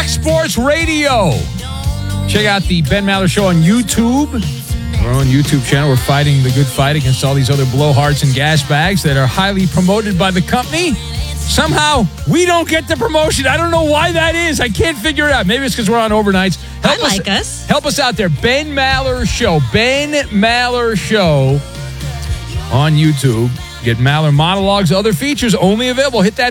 Sports Radio. Check out the Ben Maller Show on YouTube. Our own YouTube channel. We're fighting the good fight against all these other blowhards and gas bags that are highly promoted by the company. Somehow, we don't get the promotion. I don't know why that is. I can't figure it out. Maybe it's because we're on overnights. Help us out there. Ben Maller Show. Ben Maller Show on YouTube. Get Maller monologues, other features only available. Hit that